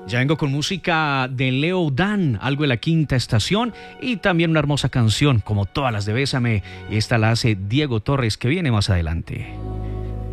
Ya vengo con música de Leo Dan, algo de la Quinta Estación, y también una hermosa canción, como todas las de Bésame, y esta la hace Diego Torres, que viene más adelante.